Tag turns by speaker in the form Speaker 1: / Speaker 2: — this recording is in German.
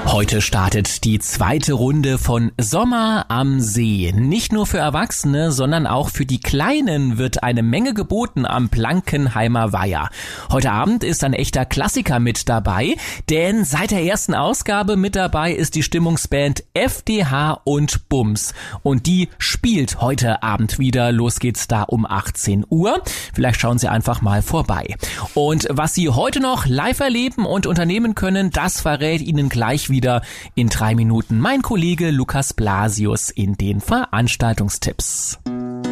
Speaker 1: Heute startet die zweite Runde von Sommer am See. Nicht nur für Erwachsene, sondern auch für die Kleinen wird eine Menge geboten am Blankenheimer Weiher. Heute Abend ist ein echter Klassiker mit dabei, denn seit der ersten Ausgabe mit dabei ist die Stimmungsband FDH und Bums. Und die spielt heute Abend wieder. Los geht's da um 18 Uhr. Vielleicht schauen Sie einfach mal vorbei. Und was Sie heute noch live erleben und unternehmen können, das verrät Ihnen gleich wieder in 3 Minuten mein Kollege Lukas Blasius in den Veranstaltungstipps.